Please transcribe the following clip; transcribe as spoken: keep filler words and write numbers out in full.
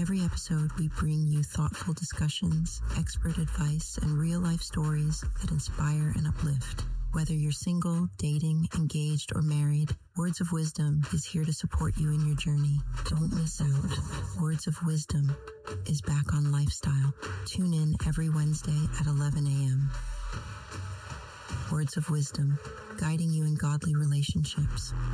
Every episode, we bring you thoughtful discussions, expert advice, and real-life stories that inspire and uplift. Whether you're single, dating, engaged, or married, Words of Wisdom is here to support you in your journey. Don't miss out. Words of Wisdom is back on Lifestyle. Tune in every Wednesday at eleven a.m. Words of Wisdom, guiding you in godly relationships.